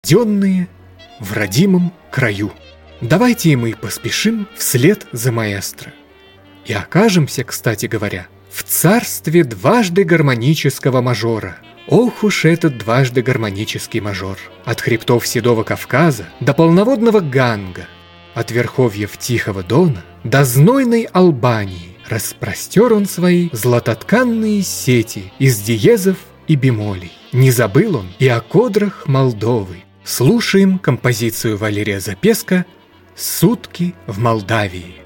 рожденные в родимом краю. Давайте и мы поспешим вслед за маэстро. И окажемся, кстати говоря, в царстве дважды гармонического мажора. Ох уж этот дважды гармонический мажор! От хребтов Седого Кавказа до полноводного Ганга, от верховьев Тихого Дона до знойной Албании распростер он свои златотканные сети из диезов и бемолей. Не забыл он и о кодрах Молдовы. Слушаем композицию Валерия Запеска «Сутки в Молдавии».